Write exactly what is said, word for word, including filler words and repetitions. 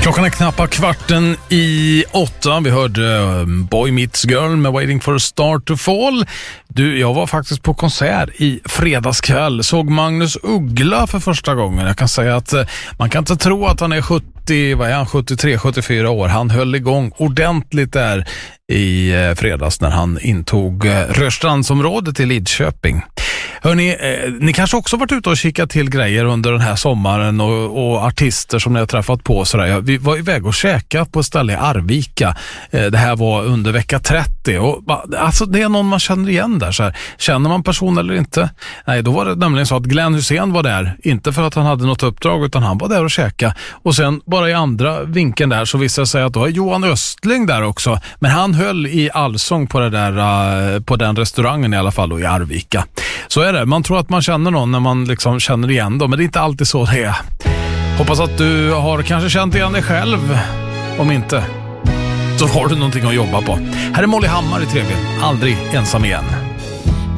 Klockan är knappt kvarten i åtta. Vi hörde Boy Meets Girl med Waiting for a Star to Fall. Du, jag var faktiskt på konsert i fredagskväll. Såg Magnus Uggla för första gången. Jag kan säga att man kan inte tro att han är sjuttio, vad är han, sjuttiotre sjuttiofyra år. Han höll igång ordentligt där i fredags när han intog Rörstrandsområdet i Lidköping. Hörrni, eh, ni kanske också varit ute och kikat till grejer under den här sommaren och, och artister som ni har träffat på. Sådär. Vi var iväg och käkat på ett ställe i Arvika. Eh, det här var under vecka trettio. Och, alltså, det är någon man känner igen där. Så här. Känner man person eller inte? Nej, då var det nämligen så att Glenn Hussein var där. Inte för att han hade något uppdrag, utan han var där och käka. Och sen bara i andra vinkeln där så visade det sig att då är Johan Östling där också. Men han höll i allsång på, det där, uh, på den restaurangen i alla fall och i Arvika. Så är det. Man tror att man känner någon när man liksom känner igen dem, men det är inte alltid så det är. Hoppas att du har kanske känt igen dig själv. Om inte, så har du någonting att jobba på. Här är Molly Hammar i Trevlig. Aldrig ensam igen.